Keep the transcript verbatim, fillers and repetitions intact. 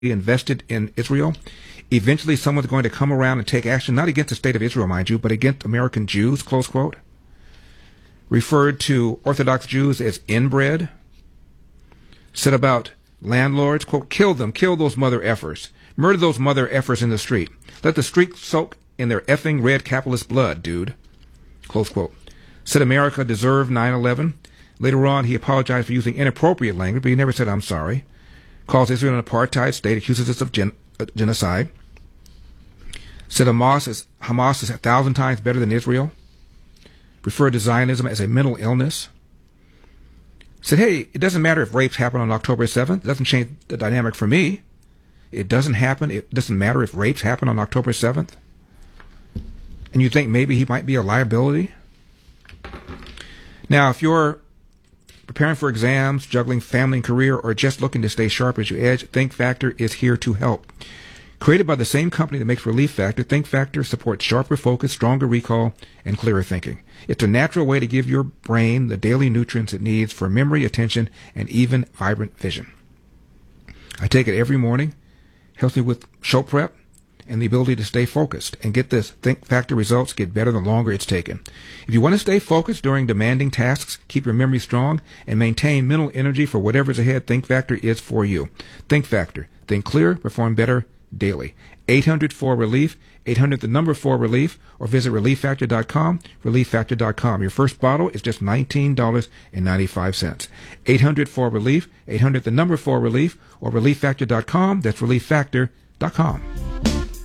invested in Israel. Eventually, someone's going to come around and take action, not against the state of Israel, mind you, but against American Jews, close quote. Referred to Orthodox Jews as inbred. Said about landlords, quote, kill them, kill those mother effers. Murder those mother effers in the street. Let the street soak in their effing red capitalist blood, dude. Close quote. Said America deserved nine eleven. Later on, he apologized for using inappropriate language, but he never said, I'm sorry. Calls Israel an apartheid state, accuses us of gen- uh, genocide. Said Hamas is, Hamas is a thousand times better than Israel. Referred to Zionism as a mental illness. Said, hey, it doesn't matter if rapes happen on October seventh. It doesn't change the dynamic for me. It doesn't happen. It doesn't matter if rapes happen on October seventh. And you think maybe he might be a liability? Now, if you're preparing for exams, juggling family and career, or just looking to stay sharp as you edge, Think Factor is here to help. Created by the same company that makes Relief Factor, Think Factor supports sharper focus, stronger recall, and clearer thinking. It's a natural way to give your brain the daily nutrients it needs for memory, attention, and even vibrant vision. I take it every morning, helps me with show prep and the ability to stay focused. And get this, Think Factor results get better the longer it's taken. If you want to stay focused during demanding tasks, keep your memory strong, and maintain mental energy for whatever's ahead, Think Factor is for you. Think Factor. Think clear, perform better daily. eight hundred four relief, eight hundred the number four relief, or visit relief factor dot com, relief factor dot com. Your first bottle is just nineteen dollars and ninety-five cents. eight hundred four relief, eight hundred the number four relief, or relief factor dot com. That's relief factor dot com.